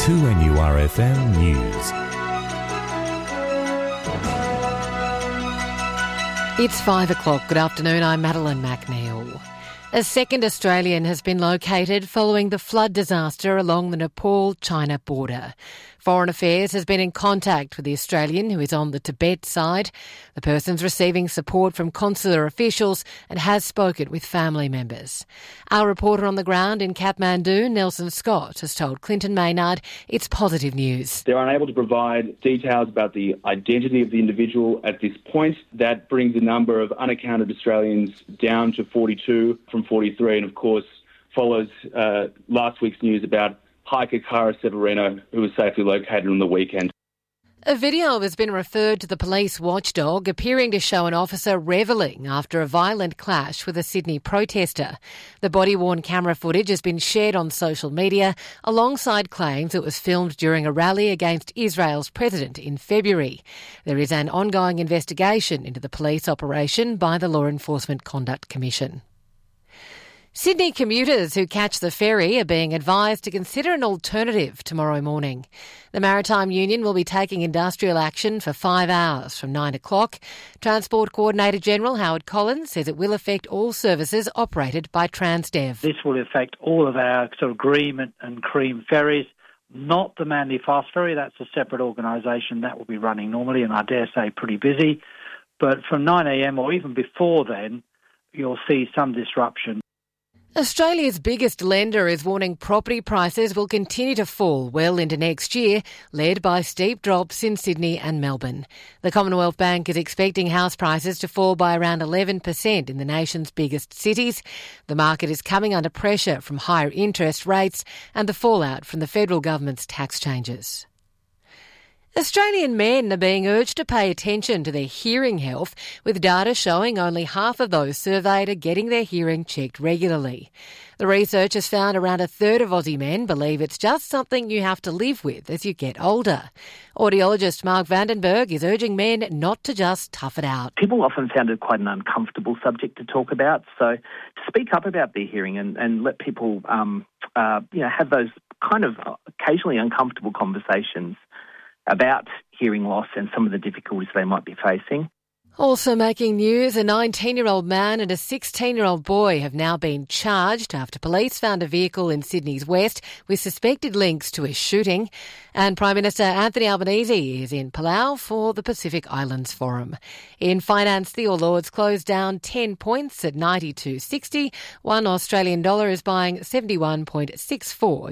2NURFM News. It's 5 o'clock. Good afternoon, I'm Madeline McNeil. A second Australian has been located following the flood disaster along the Nepal-China border. Foreign Affairs has been in contact with the Australian who is on the Tibet side. The person's receiving support from consular officials and has spoken with family members. Our reporter on the ground in Kathmandu, Nelson Scott, has told Clinton Maynard it's positive news. They're unable to provide details about the identity of the individual at this point. That brings the number of unaccounted Australians down to 42 from 43, and of course follows last week's news about hiker Cara Severino, who was safely located on the weekend. A video has been referred to the police watchdog appearing to show an officer revelling after a violent clash with a Sydney protester. The body-worn camera footage has been shared on social media alongside claims it was filmed during a rally against Israel's president in February. There is an ongoing investigation into the police operation by the Law Enforcement Conduct Commission. Sydney commuters who catch the ferry are being advised to consider an alternative tomorrow morning. The Maritime Union will be taking industrial action for 5 hours from 9 o'clock. Transport Coordinator General Howard Collins says it will affect all services operated by Transdev. This will affect all of our sort of Green and Cream ferries, not the Manly Fast Ferry. That's a separate organisation that will be running normally and I dare say pretty busy. But from 9 a.m. or even before then, you'll see some disruption. Australia's biggest lender is warning property prices will continue to fall well into next year, led by steep drops in Sydney and Melbourne. The Commonwealth Bank is expecting house prices to fall by around 11% in the nation's biggest cities. The market is coming under pressure from higher interest rates and the fallout from the federal government's tax changes. Australian men are being urged to pay attention to their hearing health, with data showing only half of those surveyed are getting their hearing checked regularly. The research has found around a third of Aussie men believe it's just something you have to live with as you get older. Audiologist Mark Vandenberg is urging men not to just tough it out. People often found it quite an uncomfortable subject to talk about, so to speak up about their hearing and let people have those kind of occasionally uncomfortable conversations about hearing loss and some of the difficulties they might be facing. Also making news, a 19-year-old man and a 16-year-old boy have now been charged after police found a vehicle in Sydney's west with suspected links to a shooting. And Prime Minister Anthony Albanese is in Palau for the Pacific Islands Forum. In finance, the All Ords closed down 10 points at 92.60. $1 Australian dollar is buying 71.64